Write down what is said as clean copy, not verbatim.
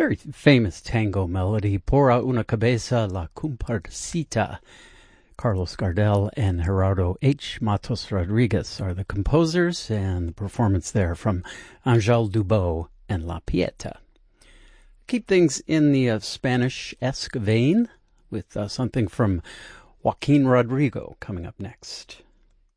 very famous tango melody, Por a una cabeza la comparsita. Carlos Gardel and Gerardo H. Matos Rodriguez are the composers, and the performance there from Angel Dubó and La Pieta. Keep things in the Spanish-esque vein with something from Joaquin Rodrigo coming up next.